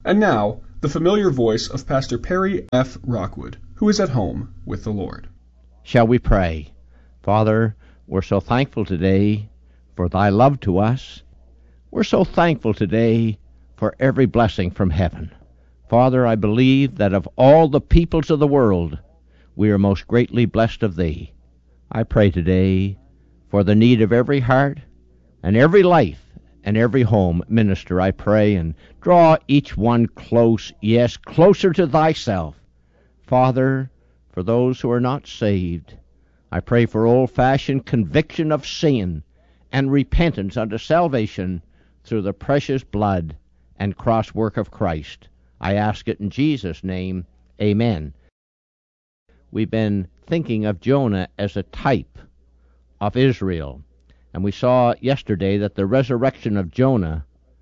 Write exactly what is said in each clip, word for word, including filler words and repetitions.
And now, the familiar voice of Pastor Perry F. Rockwood, who is at home with the Lord. Shall we pray? Father, we're so thankful today for thy love to us. We're so thankful today for every blessing from heaven. Father, I believe that of all the peoples of the world, we are most greatly blessed of thee. I pray today for the need of every heart and every life and every home. Minister, I pray, and draw each one close, yes, closer to thyself. Father, for those who are not saved, I pray for old-fashioned conviction of sin and repentance unto salvation through the precious blood and cross work of Christ. I ask it in Jesus' name. Amen. We've been thinking of Jonah as a type of Israel. And we saw yesterday that the resurrection of Jonah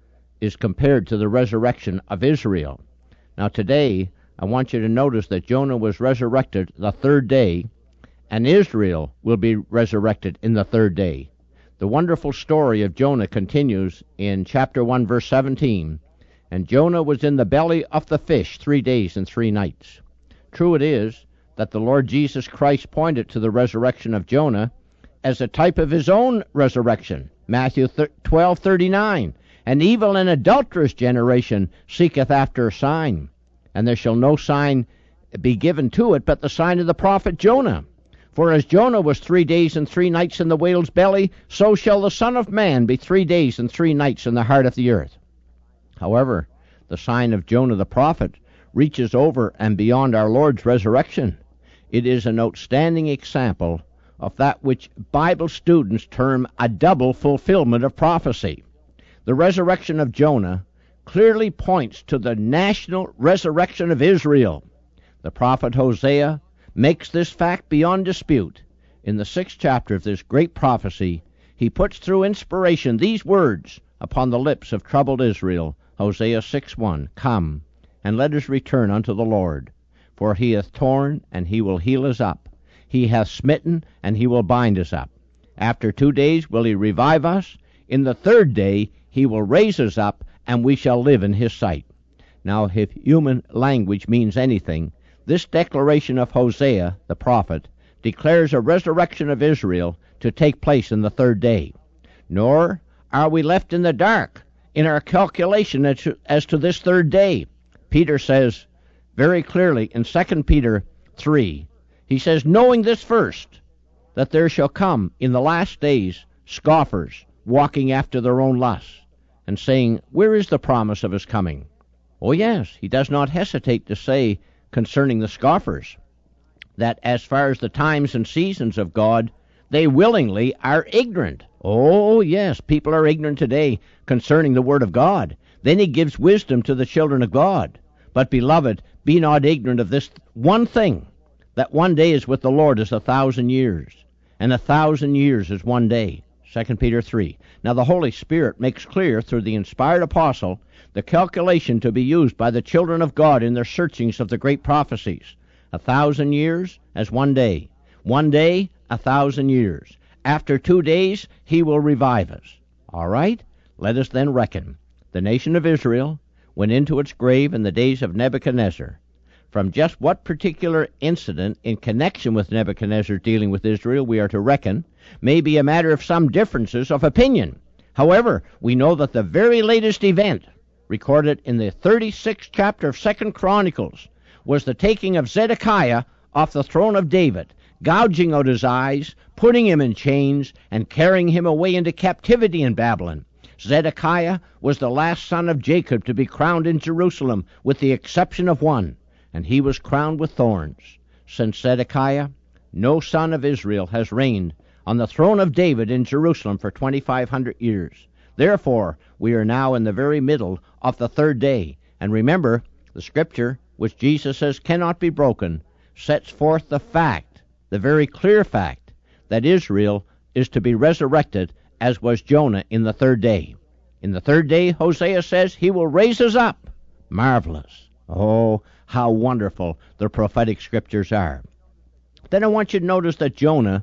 is compared to the resurrection of Israel. Now today, I want you to notice that Jonah was resurrected the third day, and Israel will be resurrected in the third day. The wonderful story of Jonah continues in chapter one, verse seventeen. And Jonah was in the belly of the fish three days and three nights. True it is that the Lord Jesus Christ pointed to the resurrection of Jonah as a type of his own resurrection. Matthew twelve thirty-nine. An evil and adulterous generation seeketh after a sign, and there shall no sign be given to it but the sign of the prophet Jonah. For as Jonah was three days and three nights in the whale's belly, so shall the Son of Man be three days and three nights in the heart of the earth. However, the sign of Jonah the prophet reaches over and beyond our Lord's resurrection. It is an outstanding example of that which Bible students term a double fulfillment of prophecy. The resurrection of Jonah clearly points to the national resurrection of Israel. The prophet Hosea makes this fact beyond dispute. In the sixth chapter of this great prophecy, he puts through inspiration these words upon the lips of troubled Israel. Hosea six one, Come, and let us return unto the Lord, for he hath torn, and he will heal us up. He hath smitten, and he will bind us up. After two days will he revive us. In the third day he will raise us up, and we shall live in his sight. Now, if human language means anything, this declaration of Hosea, the prophet, declares a resurrection of Israel to take place in the third day. Nor are we left in the dark in our calculation as to, as to this third day. Peter says very clearly in Second Peter three, he says, knowing this first, that there shall come in the last days scoffers, walking after their own lusts, and saying, where is the promise of his coming? Oh yes, he does not hesitate to say concerning the scoffers, that as far as the times and seasons of God, they willingly are ignorant. Oh yes, people are ignorant today concerning the word of God. Then he gives wisdom to the children of God. But beloved, be not ignorant of this one thing, that one day is with the Lord as a thousand years, and a thousand years is one day. Second Peter three. Now the Holy Spirit makes clear through the inspired apostle the calculation to be used by the children of God in their searchings of the great prophecies. A thousand years as one day. One day, a thousand years. After two days, he will revive us. All right? Let us then reckon. The nation of Israel went into its grave in the days of Nebuchadnezzar. From just what particular incident in connection with Nebuchadnezzar dealing with Israel we are to reckon may be a matter of some differences of opinion. However, we know that the very latest event, recorded in the thirty-sixth chapter of Second Chronicles, was the taking of Zedekiah off the throne of David, gouging out his eyes, putting him in chains, and carrying him away into captivity in Babylon. Zedekiah was the last son of Jacob to be crowned in Jerusalem, with the exception of one, and he was crowned with thorns. Since Zedekiah, no son of Israel has reigned on the throne of David in Jerusalem for twenty-five hundred years. Therefore, we are now in the very middle of the third day. And remember, the scripture, which Jesus says cannot be broken, sets forth the fact, the very clear fact, that Israel is to be resurrected as was Jonah in the third day. In the third day, Hosea says, he will raise us up. Marvelous. Oh, how wonderful the prophetic scriptures are. Then I want you to notice that Jonah,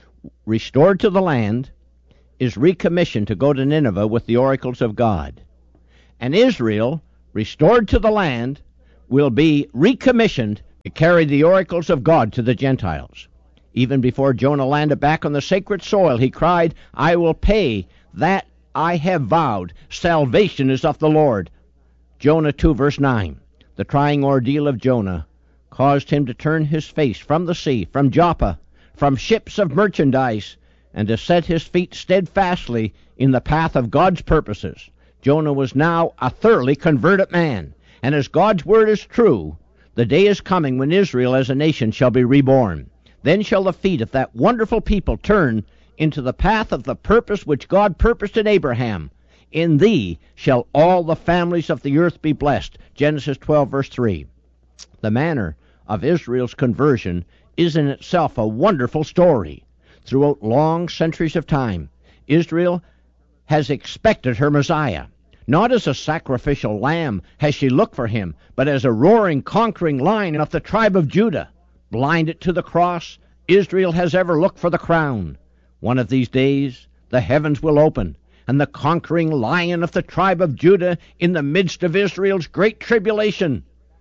restored to the land, is recommissioned to go to Nineveh with the oracles of God. And Israel restored to the land, will be recommissioned to carry the oracles of God to the Gentiles. Even before Jonah landed back on the sacred soil, he cried, I will pay that I have vowed. Salvation is of the Lord. Jonah two, verse nine. The trying ordeal of Jonah caused him to turn his face from the sea, from Joppa, from ships of merchandise, and to set his feet steadfastly in the path of God's purposes. Jonah was now a thoroughly converted man, and as God's word is true, the day is coming when Israel as a nation shall be reborn. Then shall the feet of that wonderful people turn into the path of the purpose which God purposed in Abraham. In thee shall all the families of the earth be blessed. Genesis twelve, verse three. The manner of Israel's conversion is in itself a wonderful story. Throughout long centuries of time, Israel has expected her Messiah. Not as a sacrificial lamb has she looked for him, but as a roaring, conquering lion of the tribe of Judah. Blinded to the cross, Israel has ever looked for the crown. One of these days, the heavens will open, and the conquering lion of the tribe of Judah in the midst of Israel's great tribulation,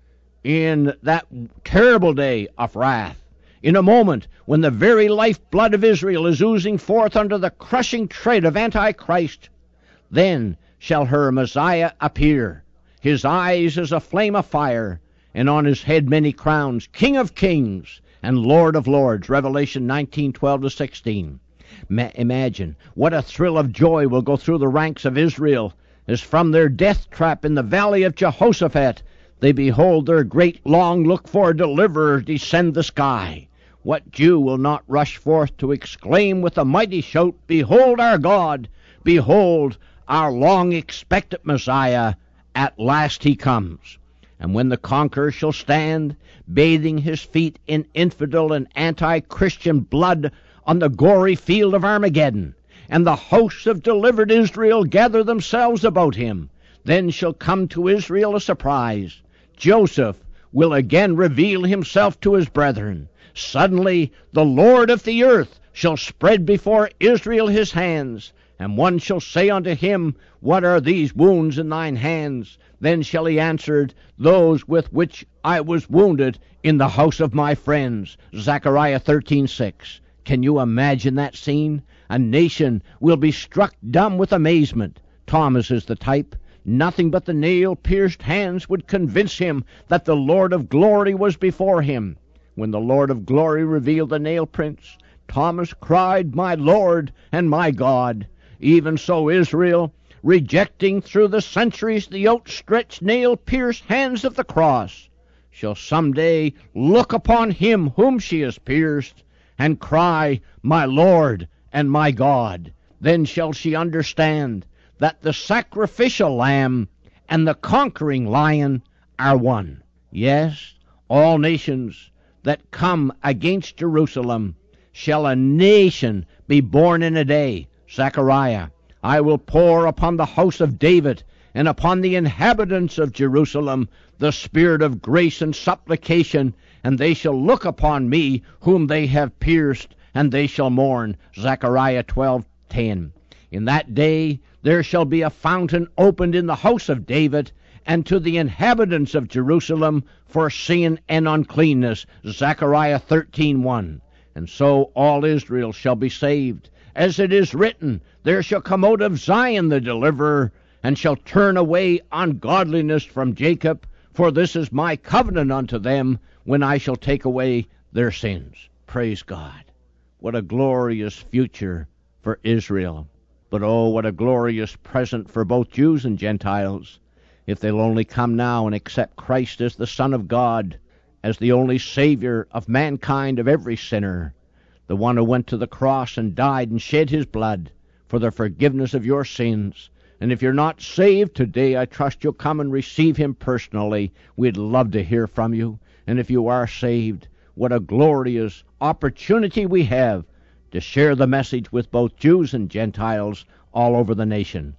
in that terrible day of wrath, in a moment when the very lifeblood of Israel is oozing forth under the crushing tread of Antichrist, then shall her Messiah appear. His eyes as a flame of fire, and on his head many crowns, King of kings and Lord of lords. Revelation nineteen, twelve to sixteen. Ma- imagine what a thrill of joy will go through the ranks of Israel as from their death trap in the valley of Jehoshaphat they behold their great long-looked-for deliverer descend the sky. What Jew will not rush forth to exclaim with a mighty shout, Behold our God! Behold our long-expected Messiah! At last he comes. And when the conqueror shall stand, bathing his feet in infidel and anti-Christian blood on the gory field of Armageddon, and the hosts of delivered Israel gather themselves about him, then shall come to Israel a surprise. Joseph will again reveal himself to his brethren. Suddenly the Lord of the earth shall spread before Israel his hands, and one shall say unto him, What are these wounds in thine hands? Then shall he answer, Those with which I was wounded in the house of my friends. Zechariah thirteen, six. Can you imagine that scene? A nation will be struck dumb with amazement. Thomas is the type. Nothing but the nail-pierced hands would convince him that the Lord of glory was before him. When the Lord of glory revealed the nail prints, Thomas cried, My Lord and my God. Even so Israel, rejecting through the centuries the outstretched nail-pierced hands of the cross, shall someday look upon him whom she has pierced and cry, My Lord and my God. Then shall she understand that the sacrificial lamb and the conquering lion are one. Yes, all nations that come against Jerusalem shall a nation be born in a day. Zechariah, I will pour upon the house of David and upon the inhabitants of Jerusalem the spirit of grace and supplication, and they shall look upon me whom they have pierced, and they shall mourn. Zechariah twelve, ten. In that day there shall be a fountain opened in the house of David, and to the inhabitants of Jerusalem for sin and uncleanness. Zechariah thirteen, one. And so all Israel shall be saved. As it is written, There shall come out of Zion the deliverer, and shall turn away ungodliness from Jacob, for this is my covenant unto them, when I shall take away their sins. Praise God. What a glorious future for Israel. But oh, what a glorious present for both Jews and Gentiles, if they'll only come now and accept Christ as the Son of God, as the only Savior of mankind, of every sinner, the one who went to the cross and died and shed his blood for the forgiveness of your sins. And if you're not saved today, I trust you'll come and receive him personally. We'd love to hear from you. And if you are saved, what a glorious opportunity we have to share the message with both Jews and Gentiles all over the nation.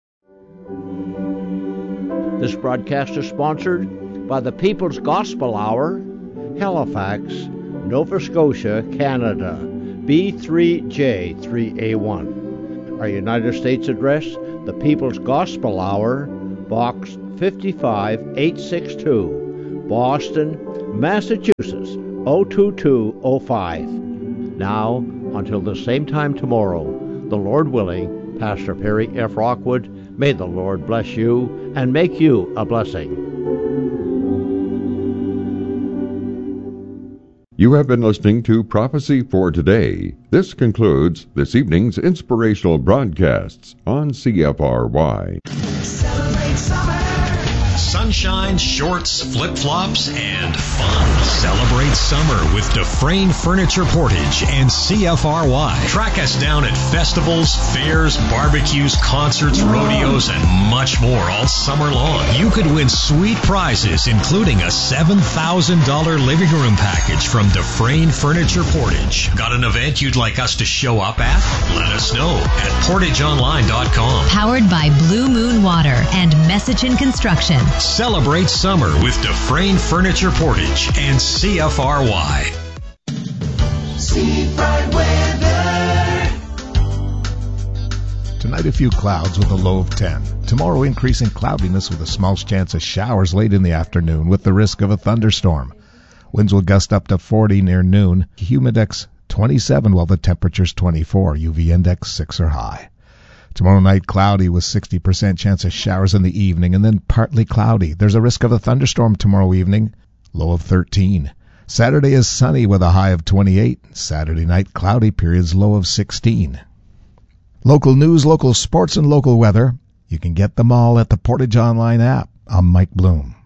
This broadcast is sponsored by the People's Gospel Hour, Halifax, Nova Scotia, Canada, B three J three A one. Our United States address, the People's Gospel Hour, Box fifty-five eight sixty-two, Boston, Massachusetts oh two two oh five. Now, until the same time tomorrow, the Lord willing, Pastor Perry F. Rockwood, may the Lord bless you and make you a blessing. You have been listening to Prophecy for Today. This concludes this evening's inspirational broadcasts on C F R Y. Celebrate summer. Sunshine, shorts, flip-flops, and fun. Celebrate summer with Dufresne Furniture Portage and C F R Y. Track us down at festivals, fairs, barbecues, concerts, rodeos, and much more all summer long. You could win sweet prizes, including a seven thousand dollars living room package from Dufresne Furniture Portage. Got an event you'd like us to show up at? Let us know at portage online dot com. Powered by Blue Moon Water and Messichin Construction. Celebrate summer with Dufresne Furniture Portage and C F R Y. Seafront weather. Tonight a few clouds with a low of ten. Tomorrow increasing cloudiness with a small chance of showers late in the afternoon with the risk of a thunderstorm. Winds will gust up to forty near noon. Humidex twenty-seven while the temperature's twenty-four. U V index six or high. Tomorrow night cloudy with sixty percent chance of showers in the evening and then partly cloudy. There's a risk of a thunderstorm tomorrow evening. Low of thirteen. Saturday is sunny with a high of twenty-eight. Saturday night cloudy periods, low of sixteen. Local news, local sports, and local weather. You can get them all at the Portage Online app. I'm Mike Bloom.